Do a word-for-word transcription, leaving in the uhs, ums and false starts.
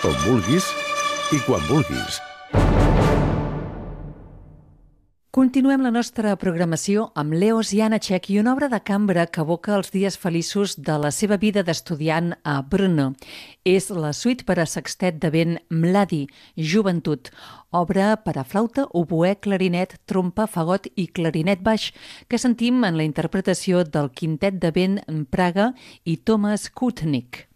on vulguis i quan vulguis. Continuem la nostra programació amb Leos Janáček i una obra de cambra que evoca els dies feliços de la seva vida d'estudiant a Brno. És la suite per a sextet de vent Mladi, Joventut, obra per a flauta, oboè, clarinet, trompa, fagot i clarinet baix, que sentim en la interpretació del quintet de vent Praga i Thomas Kutnik.